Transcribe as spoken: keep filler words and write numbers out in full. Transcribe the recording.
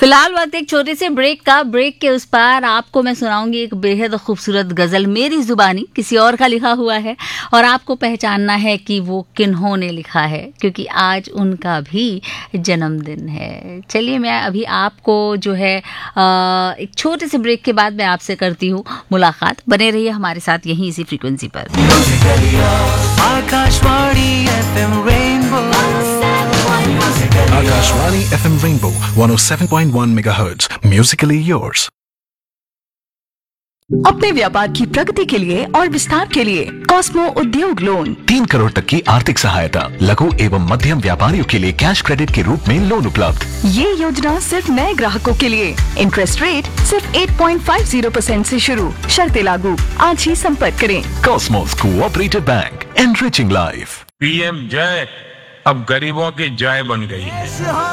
फिलहाल वक्त एक छोटे से ब्रेक का। ब्रेक के उस पार आपको मैं सुनाऊंगी एक बेहद खूबसूरत गजल, मेरी जुबानी, किसी और का लिखा हुआ है और आपको पहचानना है कि वो किन्होंने लिखा है, क्योंकि आज उनका भी जन्मदिन है। चलिए मैं अभी आपको जो है एक छोटे से ब्रेक के बाद मैं आपसे करती हूँ मुलाकात। बने रहिए हमारे साथ यहीं इसी फ्रीक्वेंसी पर। Akashvani FM rainbow Akashvani F M Rainbow one oh seven point one megahertz. Musically yours. अपने व्यापार की प्रगति के लिए और विस्तार के लिए कॉस्मो उद्योग लोन तीन करोड़ तक की आर्थिक सहायता, लघु एवं मध्यम व्यापारियों के लिए कैश क्रेडिट के रूप में लोन उपलब्ध। ये योजना सिर्फ नए ग्राहकों के लिए। इंटरेस्ट रेट सिर्फ आठ पॉइंट पाँच शून्य परसेंट से शुरू, शर्तें लागू। आज ही संपर्क करें। Cosmos cooperative bank, enriching life. PM जय अब गरीबों की जय बन गई है।